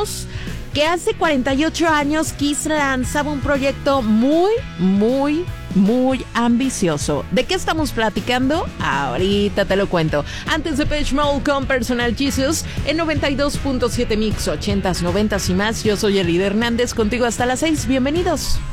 recordamos que hace 48 años Kiss lanzaba un proyecto muy ambicioso. ¿De qué estamos platicando? Ahorita te lo cuento. Antes de Depeche Mode con Personal Jesus en 92.7 Mix, 80s, 90s y más. Yo soy Elida Hernández, contigo hasta las 6. Bienvenidos.